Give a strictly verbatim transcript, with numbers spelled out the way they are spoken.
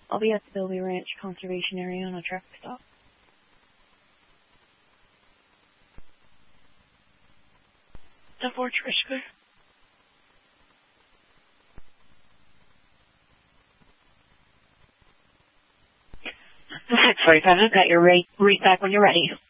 I'll be at the Bilby Ranch Conservation Area on a traffic stop. The four Trishka. The six forty-five, I've got your rate, read back when you're ready.